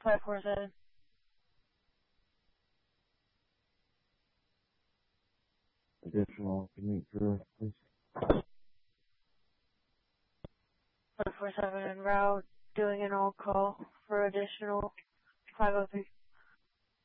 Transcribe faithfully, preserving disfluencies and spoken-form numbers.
five four seven. Additional, can you for please? five four seven en route, doing an all call for additional five oh three.